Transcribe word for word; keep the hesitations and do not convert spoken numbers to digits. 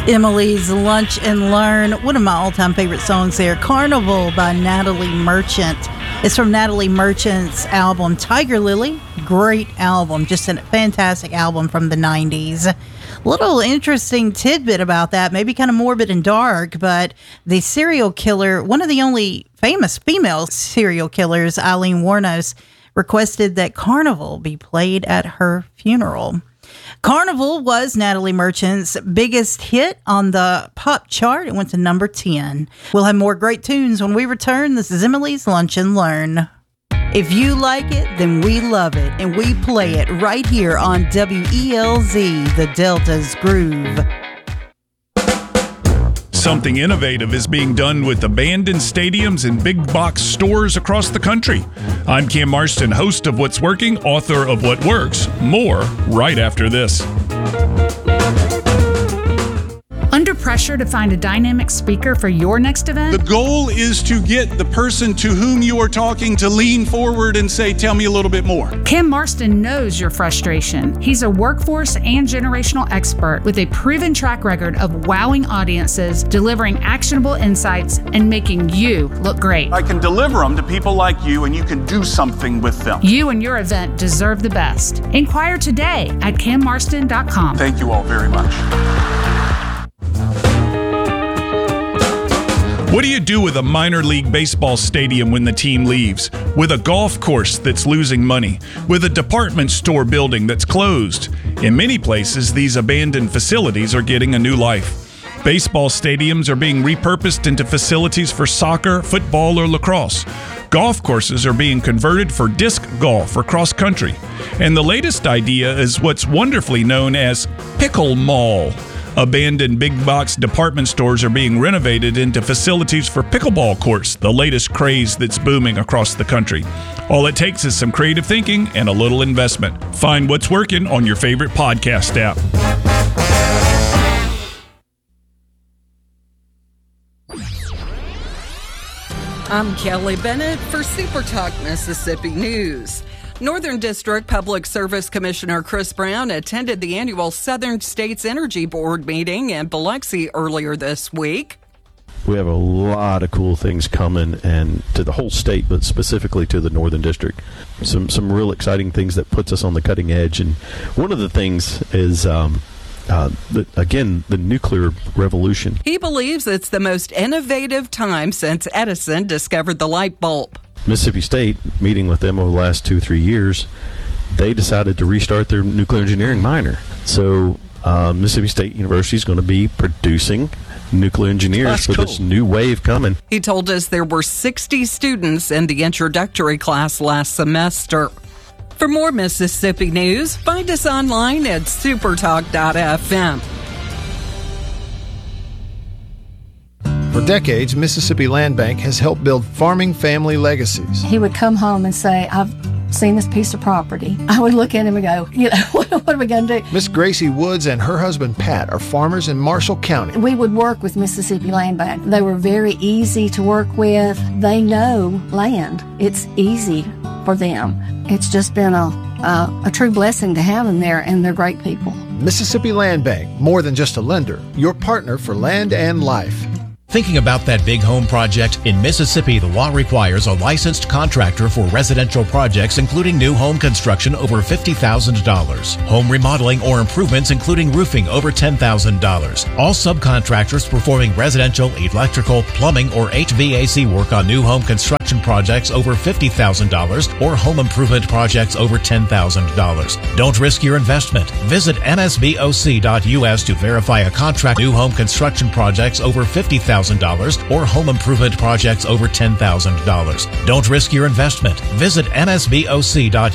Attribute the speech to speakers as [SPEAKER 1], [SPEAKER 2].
[SPEAKER 1] Emily's Lunch and Learn. One of my all-time favorite songs there, Carnival by Natalie Merchant. It's from Natalie Merchant's album Tiger Lily. Great album, just a fantastic album from the nineties. Little interesting tidbit about that, maybe kind of morbid and dark, but the serial killer, one of the only famous female serial killers, Eileen Wuornos, requested that Carnival be played at her funeral. Carnival was Natalie Merchant's biggest hit on the pop chart. It went to number ten. We'll have more great tunes when we return. This is Emily's Lunch and Learn. If you like it, then we love it, and we play it right here on W E L Z, the Delta's Groove.
[SPEAKER 2] Something innovative is being done with abandoned stadiums and big box stores across the country. I'm Cam Marston, host of What's Working, author of What Works. More right after this.
[SPEAKER 3] Under pressure to find a dynamic speaker for your next event?
[SPEAKER 4] The goal is to get the person to whom you are talking to lean forward and say, tell me a little bit more.
[SPEAKER 3] Cam Marston knows your frustration. He's a workforce and generational expert with a proven track record of wowing audiences, delivering actionable insights, and making you look great.
[SPEAKER 4] I can deliver them to people like you, and you can do something with them.
[SPEAKER 3] You and your event deserve the best. Inquire today at cam marston dot com.
[SPEAKER 4] Thank you all very much.
[SPEAKER 2] What do you do with a minor league baseball stadium when the team leaves? With a golf course that's losing money? With a department store building that's closed? In many places, these abandoned facilities are getting a new life. Baseball stadiums are being repurposed into facilities for soccer, football, or lacrosse. Golf courses are being converted for disc golf or cross country. And the latest idea is what's wonderfully known as Pickle Mall. Abandoned big box department stores are being renovated into facilities for pickleball courts, the latest craze that's booming across the country. All it takes is some creative thinking and a little investment. Find What's Working on your favorite podcast app.
[SPEAKER 5] I'm Kelly Bennett for Super Talk Mississippi News. Northern District Public Service Commissioner Chris Brown attended the annual Southern States Energy Board meeting in Biloxi earlier this week.
[SPEAKER 6] We have a lot of cool things coming, and to the whole state, but specifically to the Northern District. Some some real exciting things that puts us on the cutting edge. And one of the things is, um, uh, the, again, the nuclear revolution.
[SPEAKER 5] He believes it's the most innovative time since Edison discovered the light bulb.
[SPEAKER 6] Mississippi State, meeting with them over the last two, three years, they decided to restart their nuclear engineering minor. So uh, Mississippi State University is going to be producing nuclear engineers That's for cool. this new wave coming.
[SPEAKER 5] He told us there were sixty students in the introductory class last semester. For more Mississippi news, find us online at supertalk dot f m.
[SPEAKER 7] For decades, Mississippi Land Bank has helped build farming family legacies.
[SPEAKER 8] He would come home and say, I've seen this piece of property. I would look at him and go, you know, what, what are we going to do?
[SPEAKER 7] Miss Gracie Woods and her husband Pat are farmers in Marshall County.
[SPEAKER 8] We would work with Mississippi Land Bank. They were very easy to work with. They know land. It's easy for them. It's just been a, a, a true blessing to have them there, and they're great people.
[SPEAKER 7] Mississippi Land Bank, more than just a lender, your partner for land and life.
[SPEAKER 9] Thinking about that big home project? In Mississippi, the law requires a licensed contractor for residential projects, including new home construction over fifty thousand dollars. Home remodeling or improvements, including roofing, over ten thousand dollars. All subcontractors performing residential, electrical, plumbing, or H V A C work on new home construction projects over fifty thousand dollars or home improvement projects over ten thousand dollars. Don't risk your investment. Visit M S B O C dot U S to verify a contract. New home construction projects over fifty thousand dollars or home improvement projects over ten thousand dollars. Don't risk your investment. Visit M S B O C dot